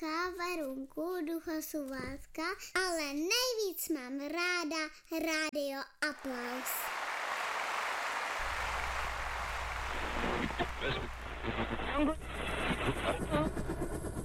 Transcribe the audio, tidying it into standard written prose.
Lenka, Verunku, Ducha Suvátka, ale nejvíc mám ráda Rádio Aplaus.